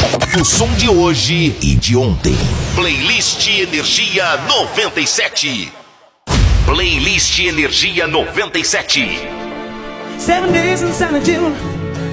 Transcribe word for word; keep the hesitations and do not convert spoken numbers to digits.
O som de hoje e de ontem. Playlist Energia noventa e sete. Playlist Energia noventa e sete. Seven days inside of June.